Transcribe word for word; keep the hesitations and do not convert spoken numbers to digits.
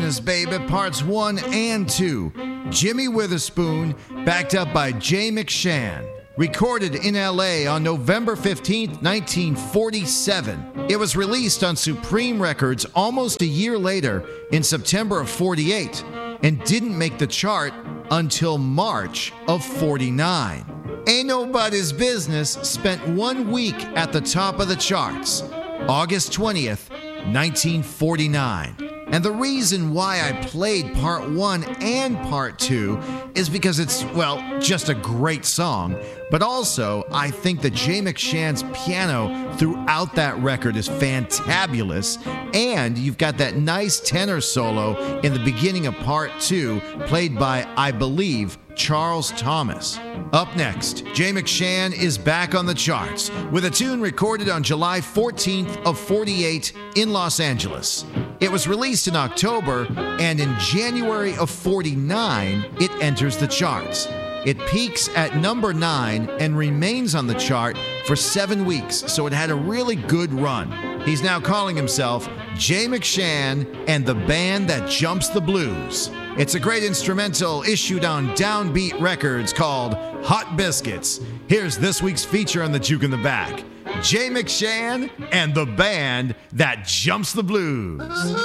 Business, baby, parts one and two. Jimmy Witherspoon, backed up by Jay McShann. Recorded in L A on November fifteenth, nineteen forty-seven. It was released on Supreme Records almost a year later in September of forty-eight and didn't make the chart until March of forty-nine. Ain't Nobody's Business spent one week at the top of the charts, August twentieth, nineteen forty-nine. And the reason why I played part one and part two is because it's, well, just a great song. But also, I think that Jay McShann's piano throughout that record is fantabulous. And you've got that nice tenor solo in the beginning of part two, played by, I believe, Charles Thomas. Up next, Jay McShann is back on the charts with a tune recorded on July fourteenth of forty-eight in Los Angeles. It was released in October, and in January of forty-nine, it enters the charts. It peaks at number nine and remains on the chart for seven weeks, so it had a really good run. He's now calling himself Jay McShann and the Band That Jumps the Blues. It's a great instrumental issued on Downbeat Records called Hot Biscuits. Here's this week's feature on the Juke in the Back. Jay McShann and the Band That Jumps the Blues.